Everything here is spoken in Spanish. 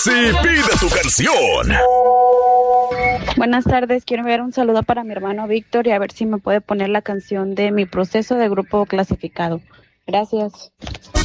Sí, pide tu canción. Buenas tardes, quiero enviar un saludo para mi hermano Víctor y a ver si me puede poner la canción de Mi Proceso de Grupo Clasificado. Gracias.